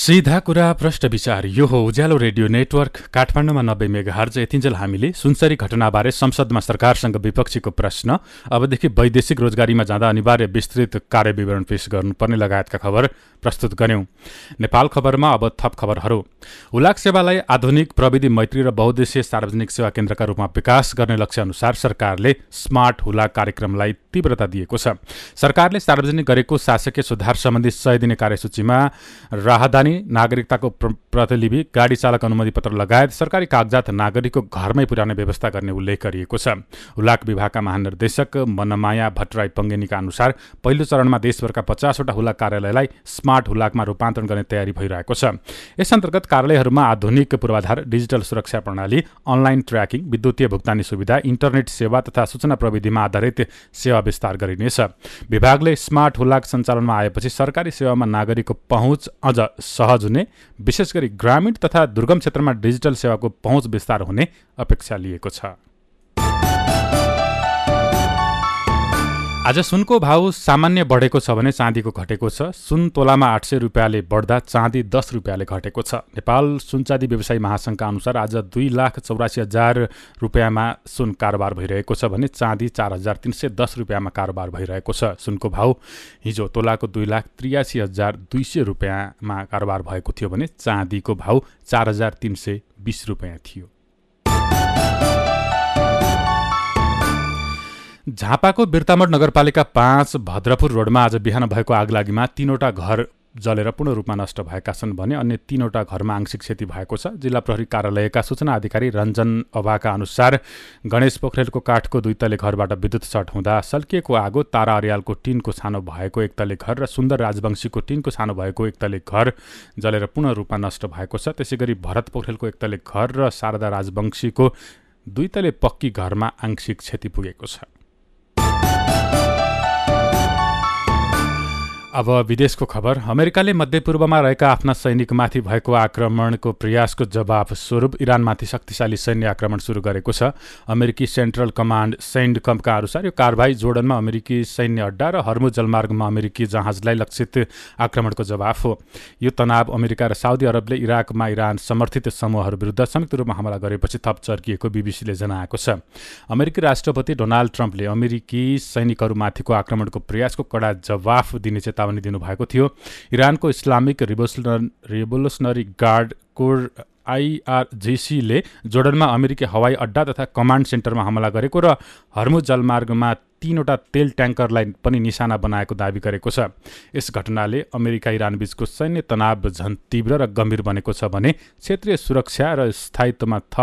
सीधा कुरा प्रष्ट विचार। यो हो उज्यालो रेडियो नेटवर्क काठमाडौँमा 90 मेगाहर्ज। यतिन्जेल हामीले सुनसरी घटनाबारे संसदमा सरकारसँग विपक्षीको प्रश्न, अबदेखि वैदेशिक रोजगारीमा जाँदा अनिवार्य विस्तृत कार्यविवरण पेश गर्नुपर्ने लगायतका खबर प्रस्तुत गर्यौं। नेपाल खबरमा अब थप खबरहरू। हुलाक सेवालाई आधुनिक प्रविधि मैत्री र बहुद्देश्य सार्वजनिक सेवा केन्द्रका रूपमा विकास गर्ने लक्ष्य अनुसार सरकारले स्मार्ट हुलाक कार्यक्रमलाई तीव्रता दिएको छ। सरकारले सार्वजनिक गरेको शासकीय सुधार सम्बन्धी 100 दिने कार्यसूचीमा राहदानी, नागरिकताको प्रतिलिपि, गाडी चालक अनुमति पत्र लगायत सरकारी कागजात नागरिकको घरमै पुर्याउने व्यवस्था गर्ने उल्लेख गरिएको छ। हुलाक विभागका महानिर्देशक मनमाया भट्टराई पङ्गेनीका अनुसार पहिलो चरणमा देशभरका 50 वटा हुलाक कार्यालयलाई स्मार्ट हुलाकमा रूपान्तरण गर्ने तयारी भइरहेको छ। यस अन्तर्गत कार्यालयहरूमा आधुनिक पूर्वाधार, डिजिटल सुरक्षा प्रणाली, अनलाइन ट्र्याकिङ, विद्युतीय भुक्तानी सुविधा, इन्टरनेट सेवा तथा सूचना प्रविधिमा आधारित सेवा विस्तार गरिनेछ। विभागले स्मार्ट हुलाक सञ्चालनमा आएपछि सरकारी सेवामा नागरिकको पहुँच अझ सहज हुने, विशेष गरी ग्रामीण तथा दुर्गम क्षेत्रमा डिजिटल सेवाको पहुँच विस्तार हुने अपेक्षा लिएको छ। आज सुनको भाउ सामान्य बढेको छ भने चाँदीको घटेको छ। सुन तोलामा 800 रुपियाँले बढ्दा चाँदी 10 रुपियाँले घटेको छ। नेपाल सुनचाँदी व्यवसायी महासङ्घका अनुसार आज 2,84,000 रुपियाँमा सुन कारोबार भइरहेको छ भने चाँदी 4,310 रुपियाँमा कारोबार भइरहेको छ। सुनको भाउ हिजो तोलाको 2,83,200 रुपियाँमा कारोबार भएको थियो भने चाँदीको भाउ 4,320 रुपियाँ थियो। झापाको बिर्तामोड नगरपालिका 5 भद्रपुर रोडमा आज बिहान भएको आगलागीमा 3वटा घर जलेर पूर्ण रूपमा नष्ट भएका छन् भने अन्य 3वटा घरमा आंशिक क्षति भएको छ। जिल्ला प्रहरी कार्यालयका सूचना अधिकारी रञ्जन अभाका अनुसार गणेश पोखरेलको काठको 2 तले घरबाट विद्युत सर्ट हुँदा सल्किएको आगो तारा अर्यालको टिनको सानो भएको 1 तले घर र सुन्दर राजवंशीको टिनको सानो भएको 1 तले घर जलेर पूर्ण रूपमा नष्ट भएको छ। त्यसैगरी भरत पोखरेलको 1 तले घर र शारदा राजवंशीको 2 तले पक्की घरमा आंशिक क्षति पुगेको छ। अब विदेशको खबर। अमेरिकाले मध्यपूर्वमा रहेका आफ्ना सैनिकमाथि भएको आक्रमणको प्रयासको जवाफ स्वरूप इरानमाथि शक्तिशाली सैन्य आक्रमण सुरु गरेको छ। अमेरिकी सेन्ट्रल कमान्ड सेन्डकमका अनुसार यो कारबाही जोर्डनमा अमेरिकी सैन्य अड्डा र हर्मुज जलमार्गमा अमेरिकी जहाजलाई लक्षित आक्रमणको जवाफ हो। यो तनाव अमेरिका र साउदी अरबले इराकमा इरान समर्थित समूहहरू विरुद्ध संयुक्त रूपमा हमला गरेपछि थप चर्किएको बीबीसीले जनाएको छ। अमेरिकी राष्ट्रपति डोनाल्ड ट्रम्पले अमेरिकी सैनिकहरूमाथिको आक्रमणको प्रयासको कडा जवाफ दिने चेतावनी दिनुभएको थियो। इरानको Islamic revolutionary guard core IRGC ले जोर्डनमा अमेरिकी हवाई अड्डा तथा कमान्ड सेन्टरमा हमला गरेको र हर्मुज जलमार्गमा 3वटा तेल ट्याङ्करलाई पनि निशाना बनाएको दावी गरेको छ। यस घटनाले अमेरिका इरान बीचको सैन्य तनाव झन तीव्र र गम्भीर बनेको छ भने क्षेत्रीय सुरक्षा र स्थायित्वमा